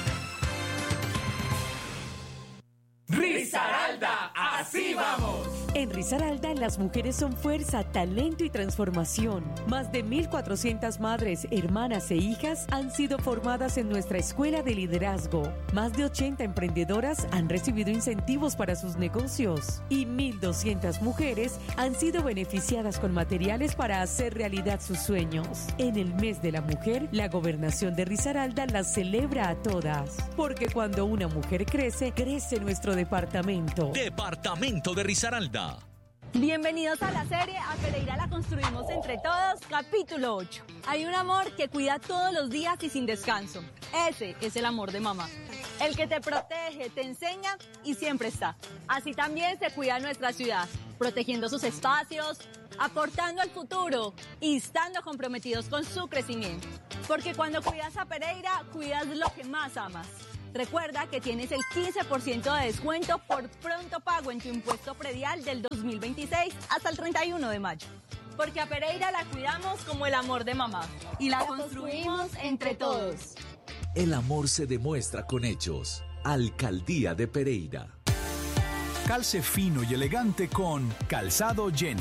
Risaralda, así vamos. En Risaralda, las mujeres son fuerza, talento y transformación. Más de 1.400 madres, hermanas e hijas han sido formadas en nuestra escuela de liderazgo. Más de 80 emprendedoras han recibido incentivos para sus negocios. Y 1.200 mujeres han sido beneficiadas con materiales para hacer realidad sus sueños. En el mes de la mujer, la gobernación de Risaralda las celebra a todas. Porque cuando una mujer crece, crece nuestro departamento. Departamento de Risaralda. Bienvenidos a la serie A Pereira la construimos entre todos, capítulo 8. Hay un amor que cuida todos los días y sin descanso. Ese es el amor de mamá. El que te protege, te enseña y siempre está. Así también se cuida nuestra ciudad, protegiendo sus espacios, aportando al futuro y estando comprometidos con su crecimiento. Porque cuando cuidas a Pereira, cuidas lo que más amas. Recuerda que tienes el 15% de descuento por pronto pago en tu impuesto predial del 2026 hasta el 31 de mayo. Porque a Pereira la cuidamos como el amor de mamá. Y la construimos entre todos. El amor se demuestra con hechos. Alcaldía de Pereira. Calce fino y elegante con Calzado Jenny.